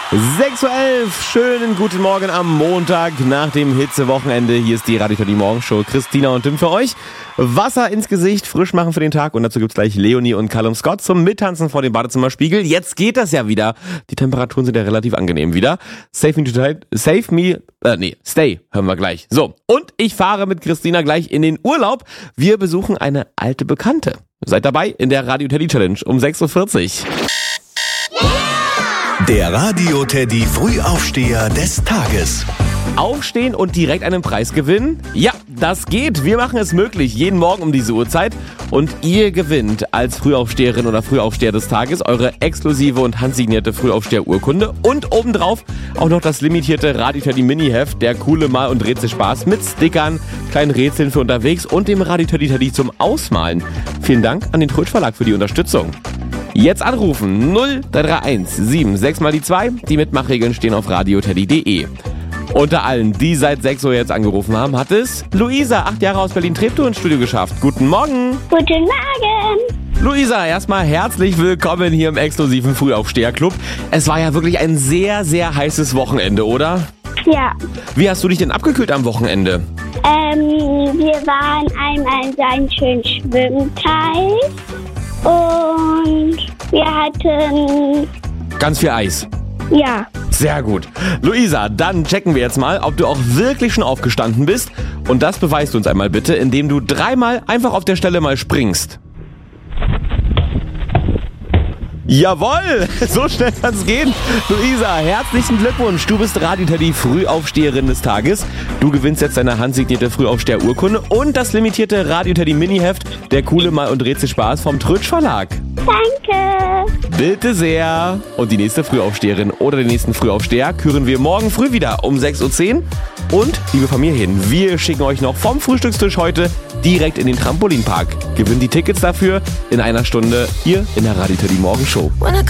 6:11 Uhr, schönen guten Morgen am Montag nach dem Hitzewochenende. Hier ist die Radio Teddy Morgenshow. Christina und Tim für euch. Wasser ins Gesicht, frisch machen für den Tag und dazu gibt's gleich Leonie und Callum Scott zum Mittanzen vor dem Badezimmerspiegel. Jetzt geht das ja wieder. Die Temperaturen sind ja relativ angenehm wieder. Stay, hören wir gleich. So, und ich fahre mit Christina gleich in den Urlaub. Wir besuchen eine alte Bekannte. Seid dabei in der Radio Teddy Challenge um 6:40 Uhr. Der Radio Teddy Frühaufsteher des Tages. Aufstehen und direkt einen Preis gewinnen? Ja, das geht. Wir machen es möglich, jeden Morgen um diese Uhrzeit. Und ihr gewinnt als Frühaufsteherin oder Frühaufsteher des Tages eure exklusive und handsignierte Frühaufsteher-Urkunde. Und obendrauf auch noch das limitierte Radio Teddy Mini-Heft, der coole Mal- und Rätselspaß mit Stickern, kleinen Rätseln für unterwegs und dem Radio Teddy zum Ausmalen. Vielen Dank an den Trötsch Verlag für die Unterstützung. Jetzt anrufen 0331 76 mal die 2. Die Mitmachregeln stehen auf radioteddy.de. Unter allen, die seit 6 Uhr jetzt angerufen haben, hat es Luisa, 8 Jahre aus Berlin-Treptow ins Studio geschafft. Guten Morgen. Guten Morgen. Luisa, erstmal herzlich willkommen hier im exklusiven Frühaufsteher-Club. Es war ja wirklich ein sehr, sehr heißes Wochenende, oder? Ja. Wie hast du dich denn abgekühlt am Wochenende? Wir waren einmal in so einem schönen Schwimmteich und wir hatten... Ganz viel Eis. Ja. Sehr gut. Luisa, dann checken wir jetzt mal, ob du auch wirklich schon aufgestanden bist. Und das beweist du uns einmal bitte, indem du 3-mal einfach auf der Stelle mal springst. Jawohl, so schnell kann's gehen. Luisa, herzlichen Glückwunsch. Du bist Radio Teddy Frühaufsteherin des Tages. Du gewinnst jetzt deine handsignierte Frühaufsteher-Urkunde und das limitierte Radio Teddy Mini-Heft, der coole Mal- und Rätselspaß vom Trötsch Verlag. Danke. Bitte sehr. Und die nächste Frühaufsteherin oder den nächsten Frühaufsteher küren wir morgen früh wieder um 6:10 Uhr. Und, liebe Familien, wir schicken euch noch vom Frühstückstisch heute direkt in den Trampolinpark. Gewinnt die Tickets dafür in einer Stunde hier in der Radio Teddy Morgenshow.